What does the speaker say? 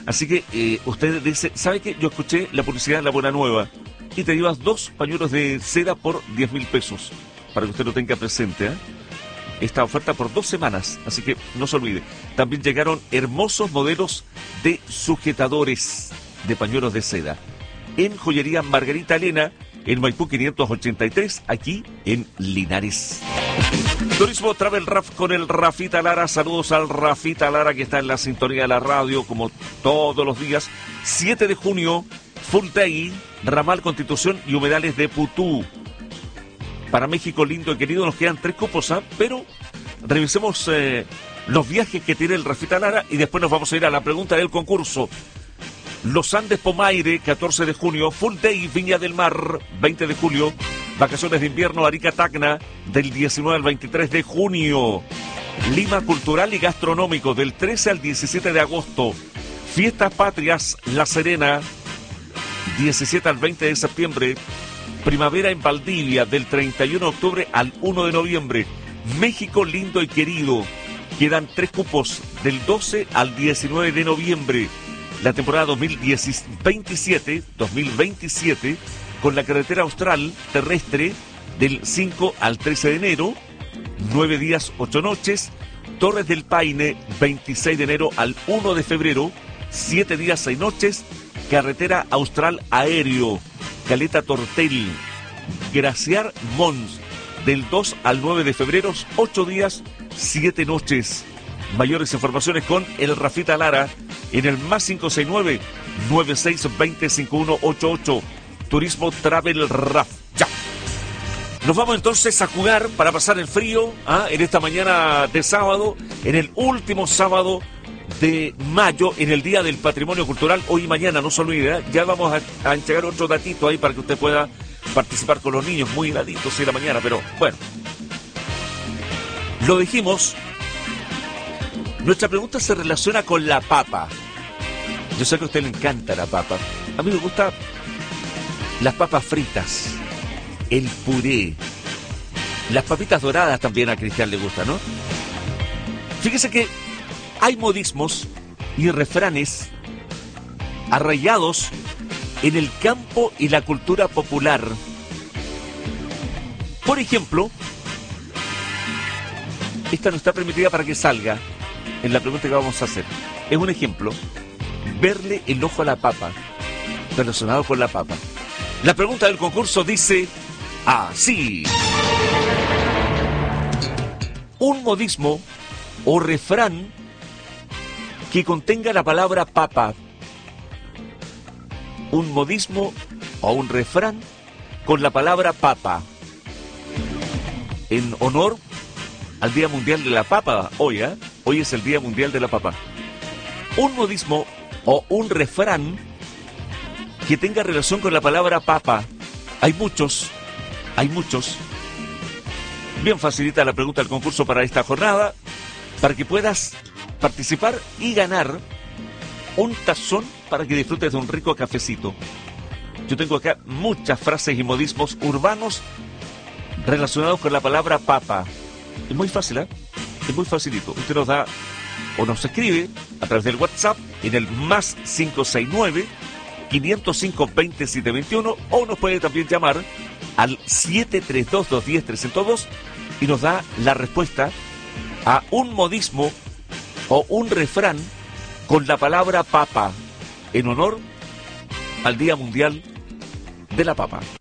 Así que usted dice, ¿sabe qué? Yo escuché la publicidad de La Buena Nueva y te llevas 2 pañuelos de seda por 10.000 pesos, para que usted lo tenga presente, ¿eh? Esta oferta por 2 semanas, así que no se olvide. También llegaron hermosos modelos de sujetadores de pañuelos de seda en Joyería Margarita Elena, en Maipú 583, aquí en Linares. Turismo Travel Raf con el Rafita Lara. Saludos al Rafita Lara, que está en la sintonía de la radio como todos los días. 7 de junio, Full Day, Ramal Constitución y Humedales de Putú. Para México lindo y querido nos quedan 3 cupos, ¿eh? Pero revisemos los viajes que tiene el Rafita Lara y después nos vamos a ir a la pregunta del concurso. Los Andes Pomaire, 14 de junio, Full Day Viña del Mar, 20 de julio, vacaciones de invierno Arica Tacna, del 19 al 23 de junio, Lima Cultural y Gastronómico, del 13 al 17 de agosto, Fiestas Patrias La Serena, 17 al 20 de septiembre, Primavera en Valdivia, del 31 de octubre al 1 de noviembre, México lindo y querido, quedan 3 cupos, del 12 al 19 de noviembre, la temporada 2027, con la carretera austral terrestre, del 5 al 13 de enero, 9 días, 8 noches, Torres del Paine, 26 de enero al 1 de febrero, 7 días, 6 noches, carretera austral aéreo, Caleta Tortel, Graciar Mons, del 2 al 9 de febrero, 8 días, 7 noches. Mayores informaciones con el Rafita Lara en el más 569-9620-5188. Turismo Travel Raf. Ya. Nos vamos entonces a jugar para pasar el frío en esta mañana de sábado, en el último sábado de mayo, en el Día del Patrimonio Cultural, hoy y mañana, no se olvide, ya vamos a entregar otro datito ahí para que usted pueda participar con los niños, muy daditos de la mañana, pero bueno. Lo dijimos, nuestra pregunta se relaciona con la papa. Yo sé que a usted le encanta la papa. A mí me gustan las papas fritas, el puré, las papitas doradas también a Cristian le gusta, ¿no? Fíjese que hay modismos y refranes arraigados en el campo y la cultura popular. Por ejemplo, esta no está permitida para que salga en la pregunta que vamos a hacer. Es un ejemplo: verle el ojo a la papa, relacionado con la papa. La pregunta del concurso dice así: un modismo o refrán que contenga la palabra papa. Un modismo o un refrán con la palabra papa, en honor al Día Mundial de la Papa. Hoy es el Día Mundial de la Papa. Un modismo o un refrán que tenga relación con la palabra papa. Hay muchos. Bien facilita la pregunta del concurso para esta jornada, para que puedas participar y ganar un tazón para que disfrutes de un rico cafecito. Yo tengo acá muchas frases y modismos urbanos relacionados con la palabra papa. Es muy fácil, ¿eh? Es muy facilito. Usted nos da o nos escribe a través del WhatsApp en el más 569-505-2721, o nos puede también llamar al 732-210-302 y nos da la respuesta a un modismo o un refrán con la palabra papa, en honor al Día Mundial de la Papa.